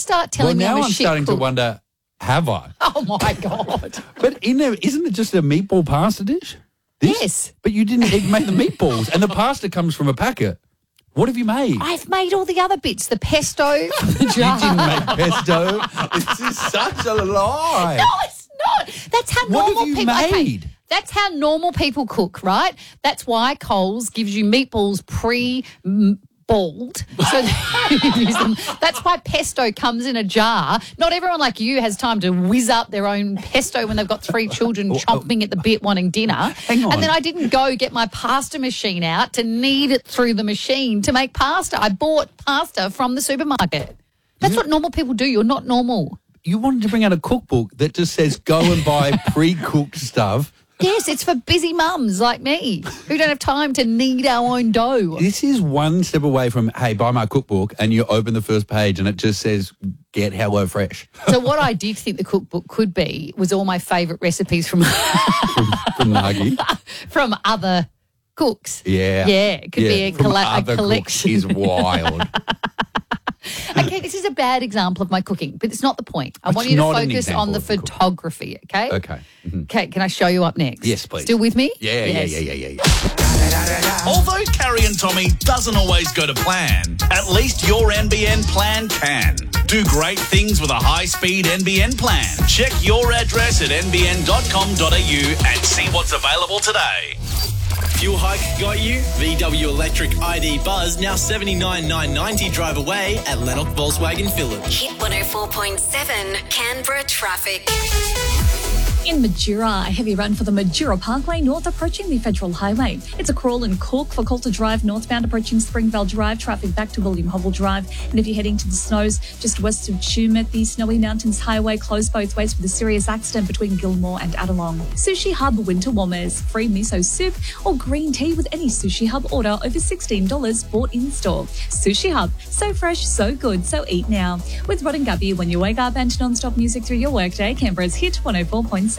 start telling me now I'm a I'm shit starting to cook. wonder, have I? Oh, my God. But in there, isn't it just a meatball pasta dish? This? Yes. But you didn't make the meatballs, and the pasta comes from a packet. What have you made? I've made all the other bits, the pesto, the You jar. didn't make pesto. This is such a lie. No, it's not. That's how What normal have you people made? Okay, that's how normal people cook, right? That's why Coles gives you meatballs pre-balled. So you use them. That's why pesto comes in a jar. Not everyone like you has time to whiz up their own pesto when they've got 3 children chomping at the bit wanting dinner. Hang on. And then I didn't go get my pasta machine out to knead it through the machine to make pasta. I bought pasta from the supermarket. That's what normal people do. You're not normal. You wanted to bring out a cookbook that just says go and buy pre-cooked stuff. Yes, it's for busy mums like me who don't have time to knead our own dough. This is one step away from, hey, buy my cookbook, and you open the first page and it just says, get Hello Fresh. So what I did think the cookbook could be was all my favourite recipes from From Nagi. from other cooks. Yeah. Yeah, it could be a From other collection. cooks is wild. Okay, this is a bad example of my cooking, but it's not the point. I It's want you to not an focus on example the of the cooking. photography, okay? Okay. Mhm. Okay, can I show you up next? Yes, please. Still with me? Yeah. Although Carrie and Tommy doesn't always go to plan, at least your NBN plan can. Do great things with a high-speed NBN plan. Check your address at nbn.com.au and see what's available today. Fuel hike got you? VW Electric ID Buzz now $79,990 drive away at Lennox Volkswagen Village. Hit 104.7 Canberra traffic. In Majura, a heavy run for the Majura Parkway north approaching the Federal Highway. It's a crawl in Cork for Coulter Drive northbound approaching Springvale Drive, traffic back to William Hobble Drive. And if you're heading to the snows, just west of Tumut, the Snowy Mountains Highway closed both ways with a serious accident between Gilmore and Adelong. Sushi Hub Winter Warmers, free miso soup or green tea with any Sushi Hub order over $16 bought in store. Sushi Hub, so fresh, so good, so eat now. With Rod and Gubby when you wake up and non-stop music through your workday, Canberra's Hit 104.7.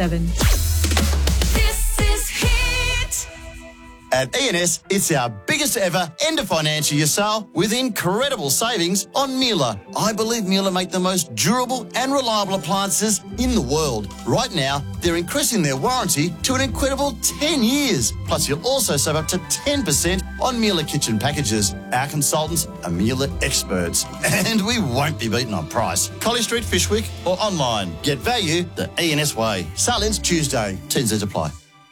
This is Hit. At E&S, it's our biggest ever end of financial year sale with incredible savings on Miele. I believe Miele make the most durable and reliable appliances in the world. Right now, they're increasing their warranty to an incredible 10 years. Plus, you'll also save up to 10% on Miele kitchen packages. Our consultants are Miele experts, and we won't be beaten on price. College Street, Fishwick, or online. Get value the E&S way. Sale ends Tuesday. T&Cs apply.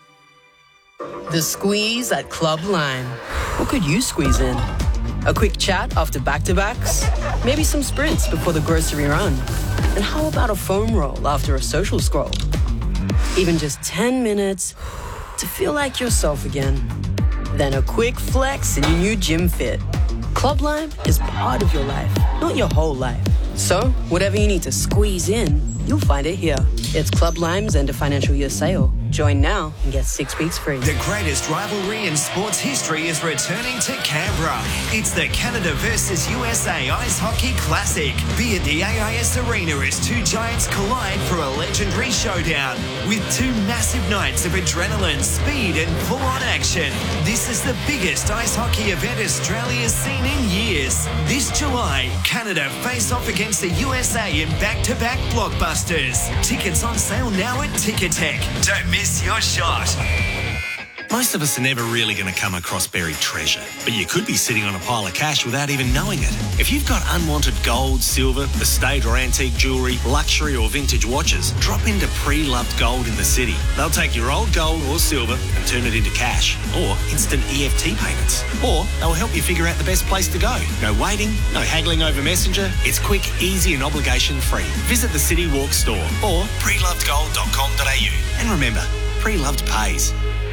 The squeeze at Club Lime. What could you squeeze in? A quick chat after back-to-backs? Maybe some sprints before the grocery run? And how about a foam roll after a social scroll? Even just 10 minutes to feel like yourself again. Then a quick flex in your new gym fit. Club Lime is part of your life, not your whole life. So, whatever you need to squeeze in, you'll find it here. It's Club Lime's end of financial year sale. Join now and get 6 weeks free. The greatest rivalry in sports history is returning to Canberra. It's the Canada versus USA Ice Hockey Classic. Be at the AIS Arena as two giants collide for a legendary showdown. With 2 massive nights of adrenaline, speed and full-on action. This is the biggest ice hockey event Australia's seen in years. This July, Canada face off against the USA in back-to-back blockbusters. Tickets on sale now at Ticketek. Don't miss your shot. Most of us are never really going to come across buried treasure, but you could be sitting on a pile of cash without even knowing it. If you've got unwanted gold, silver, estate or antique jewellery, luxury or vintage watches, drop into Pre-Loved Gold in the city. They'll take your old gold or silver and turn it into cash or instant EFT payments. Or they'll help you figure out the best place to go. No waiting, no haggling over Messenger. It's quick, easy and obligation free. Visit the City Walk store or prelovedgold.com.au. And remember, Pre-Loved pays.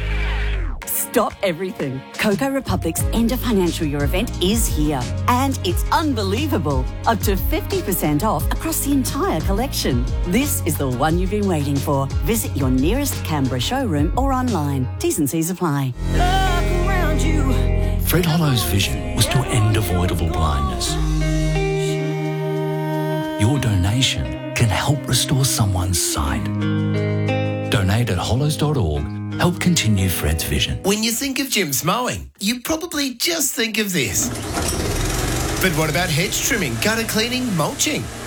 Stop everything. Cocoa Republic's end of financial year event is here. And it's unbelievable. Up to 50% off across the entire collection. This is the one you've been waiting for. Visit your nearest Canberra showroom or online. T's and C's apply. Look around you. Fred Hollow's vision was to end avoidable blindness. Your donation can help restore someone's sight. Donate at hollows.org. Help continue Fred's vision. When you think of Jim's mowing, you probably just think of this. But what about hedge trimming, gutter cleaning, mulching?